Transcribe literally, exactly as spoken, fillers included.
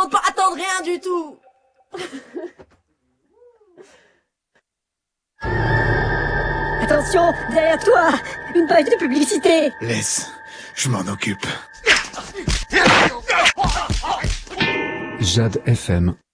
secondes pour attendre rien du tout. Attention, derrière toi, une page de publicité. Laisse, je m'en occupe. Jade F M.